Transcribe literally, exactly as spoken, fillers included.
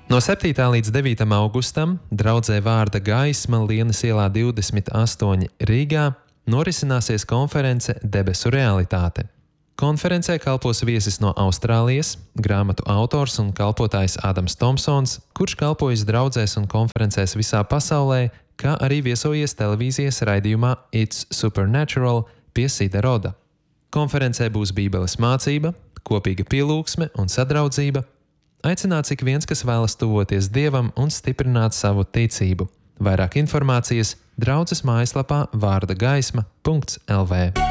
No septītā līdz devītam augustam draudzē Vārda gaisma Lienas ielā divdesmit astoņi Rīgā norisināsies konference Debesu realitāte. Konferencē kalpos viesis no Austrālijas, grāmatu autors un kalpotājs Ādams Tomsons, kurš kalpojis draudzēs un konferencēs visā pasaulē, kā arī viesojies televīzijas raidījumā It's Supernatural pie Sida Roda. Konferencē būs bībeles mācība, kopīga pielūgsme un sadraudzība. Aicināts ik viens, kas vēlas tuvoties Dievam un stiprināt savu ticību. Vairāk informācijas draudzes mājaslapā vārda gaisma punkts el vē.